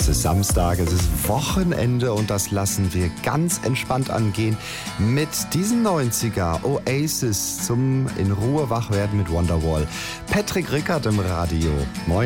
Es ist Samstag, es ist Wochenende und das lassen wir ganz entspannt angehen mit diesen 90er Oasis zum in Ruhe wach werden mit Wonderwall. Patrick Rickard im Radio. Moin.